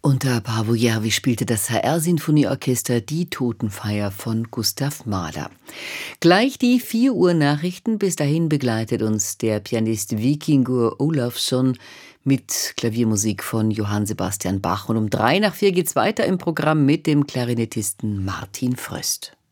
Unter Paavo Järvi spielte das HR-Sinfonieorchester die Totenfeier von Gustav Mahler. Gleich die 4 Uhr Nachrichten. Bis dahin begleitet uns der Pianist Víkingur Ólafsson mit Klaviermusik von Johann Sebastian Bach. Und um 3 nach 4 geht's weiter im Programm mit dem Klarinettisten Martin Fröst.